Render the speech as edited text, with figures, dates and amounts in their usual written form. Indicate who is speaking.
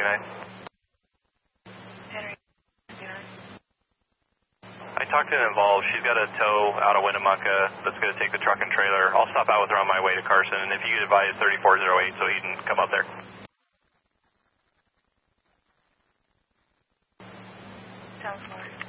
Speaker 1: 69.
Speaker 2: Henry 69.
Speaker 1: I talked to an involved. She's got a tow out of Winnemucca that's going to take the truck and trailer. I'll stop out with her on my way to Carson, and if you could advise 3408 so he can come up there.
Speaker 2: Sounds good.